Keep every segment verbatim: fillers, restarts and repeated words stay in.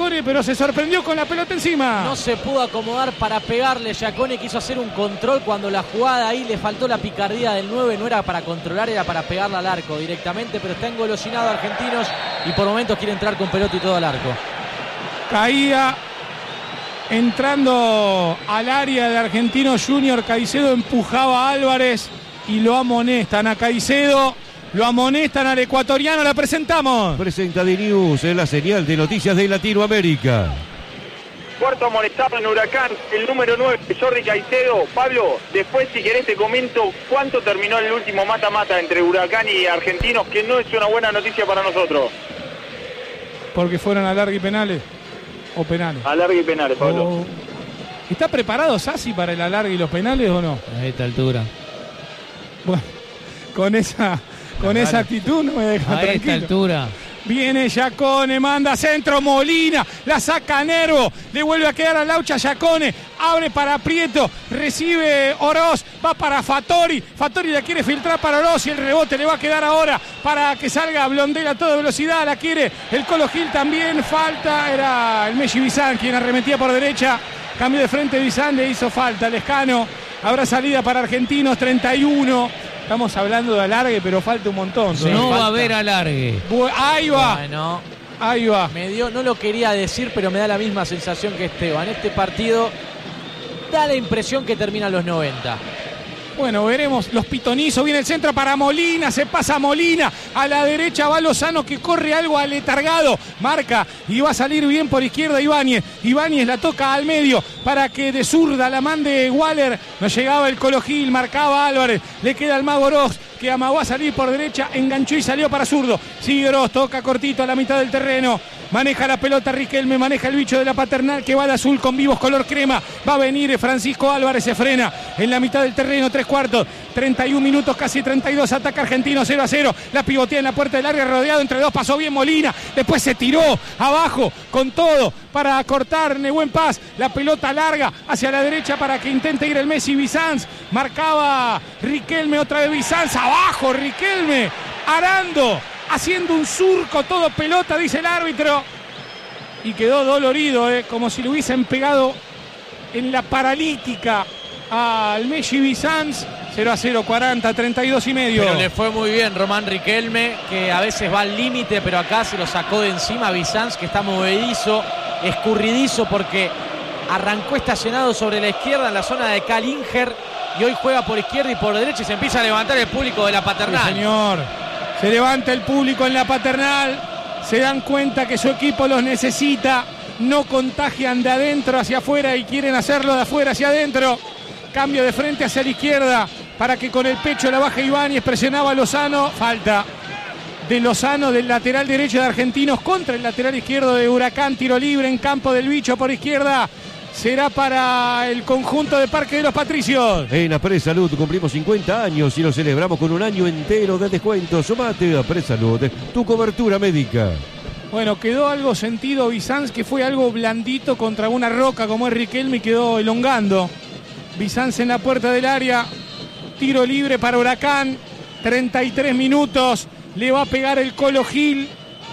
Giacone, pero se sorprendió con la pelota encima. No se pudo acomodar para pegarle. Giacone quiso hacer un control cuando la jugada ahí le faltó la picardía del nueve. No era para controlar, era para pegarla al arco directamente, pero está engolosinado Argentinos y por momentos quiere entrar con pelota y todo al arco. Caía entrando al área de Argentinos Junior. Caicedo empujaba a Álvarez y lo amonestan a Caicedo. Lo amonestan al ecuatoriano. La presentamos. Presenta The News, es la señal de noticias de Latinoamérica. Cuarto amonestado en Huracán, el número nueve, Jordi Caicedo. Pablo, después si querés te comento cuánto terminó el último mata-mata entre Huracán y Argentinos, que no es una buena noticia para nosotros. Porque fueron a larga y penales. ¿O penales? A larga y penales, Pablo. Oh. ¿Está preparado Sassi para el alargue y los penales o no? A esta altura. Bueno, con esa... Con Claro. esa actitud no me deja A tranquilo. esta altura. Viene Giacone, manda centro, Molina, la saca Nervo, le vuelve a quedar a Laucha Giacone, abre para Prieto, recibe Oroz, va para Fattori, Fattori la quiere filtrar para Oroz y el rebote le va a quedar ahora para que salga Blondel a toda velocidad, la quiere el Colo Gil también, falta, era el Messi Bizán quien arremetía por derecha, cambio de frente Bizán, le hizo falta, Lescano, habrá salida para Argentinos, treinta y uno. Estamos hablando de alargue, pero falta un montón. Sí, no falta. Va a haber alargue. Bu- ahí va. Bueno, ahí va. Me dio, no lo quería decir, pero me da la misma sensación que Esteban. Este partido da la impresión que termina a los noventa. Bueno, veremos los pitonizos. Viene el centro para Molina. Se pasa Molina. A la derecha va Lozano que corre algo aletargado. Marca y va a salir bien por izquierda Ibáñez. Ibáñez la toca al medio para que de zurda la mande Waller. No llegaba el Colo Gil. Marcaba Álvarez. Le queda al Mago Oroz que amagó a salir por derecha. Enganchó y salió para zurdo. Sigue Oroz. Toca cortito a la mitad del terreno. Maneja la pelota Riquelme, maneja el bicho de la Paternal que va de azul con vivos color crema. Va a venir Francisco Álvarez, se frena en la mitad del terreno, tres cuartos, treinta y un minutos, casi treinta y dos, ataca Argentino, cero a cero. La pivotea en la puerta del área, rodeado entre dos, pasó bien Molina, después se tiró abajo con todo para cortar Nehuen Paz. La pelota larga hacia la derecha para que intente ir el Messi Bizanz. Marcaba Riquelme, otra vez Bizanz, abajo Riquelme, arando. Haciendo un surco, todo pelota, dice el árbitro. Y quedó dolorido, eh, como si le hubiesen pegado en la paralítica al Messi Bizanz. cero a cero, cuarenta, treinta y dos y medio. Pero le fue muy bien Román Riquelme, que a veces va al límite, pero acá se lo sacó de encima Bizanz, que está movedizo, escurridizo, porque arrancó estacionado sobre la izquierda en la zona de Calinger y hoy juega por izquierda y por derecha y se empieza a levantar el público de la Paternal. Sí, señor. Se levanta el público en la Paternal, se dan cuenta que su equipo los necesita, no contagian de adentro hacia afuera y quieren hacerlo de afuera hacia adentro. Cambio de frente hacia la izquierda para que con el pecho la baje Ibáñez, presionaba a Lozano, falta de Lozano del lateral derecho de Argentinos contra el lateral izquierdo de Huracán, tiro libre en campo del bicho por izquierda. Será para el conjunto de Parque de los Patricios. En Apresalud cumplimos cincuenta años y lo celebramos con un año entero de descuento. Sumate a Apresalud, tu cobertura médica. Bueno, quedó algo sentido Bizanz, que fue algo blandito contra una roca como es Riquelme y quedó elongando. Bizanz en la puerta del área, tiro libre para Huracán, treinta y tres minutos, le va a pegar el Colo Gil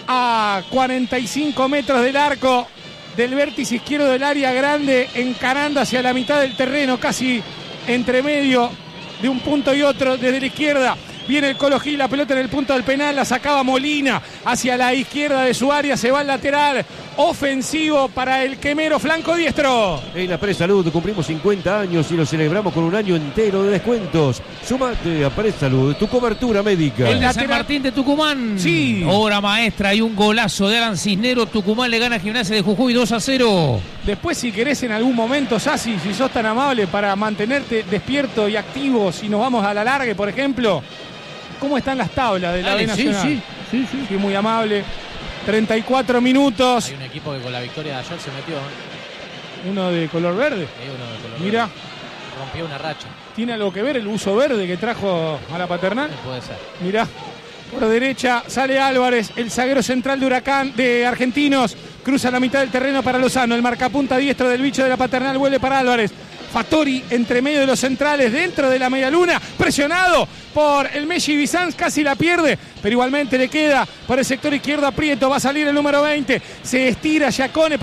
a cuarenta y cinco metros del arco. Del vértice izquierdo del área grande, encarando hacia la mitad del terreno, casi entre medio de un punto y otro, desde la izquierda. Viene el Colo Gil, la pelota en el punto del penal, la sacaba Molina hacia la izquierda de su área, se va al lateral, ofensivo para el quemero flanco diestro. En la Presalud cumplimos cincuenta años y lo celebramos con un año entero de descuentos. Sumate a Presalud, tu cobertura médica. El de San Martín de Tucumán. Sí. Obra maestra y un golazo de Alan Cisnero. Tucumán le gana a Gimnasia de Jujuy dos a cero. Después, si querés en algún momento, Sassi, si sos tan amable para mantenerte despierto y activo, si nos vamos a la largue, por ejemplo, ¿cómo están las tablas de la Dale, B sí, Nacional? sí, sí, sí. Sí, muy amable. treinta y cuatro minutos. Hay un equipo que con la victoria de ayer se metió, ¿eh? Uno de color verde. Hay uno de color Mira, verde. Rompió una racha. ¿tiene algo que ver el uso verde que trajo a la Paternal? Puede ser. Mirá, por derecha sale Álvarez, el zaguero central de Huracán, de Argentinos, cruza la mitad del terreno para Lozano, el marcapunta diestro del bicho de la Paternal vuelve para Álvarez. Fattori entre medio de los centrales, dentro de la medialuna, presionado por el Messi Bizanz, casi la pierde, pero igualmente le queda por el sector izquierdo a Prieto, va a salir el número veinte, se estira Giacone.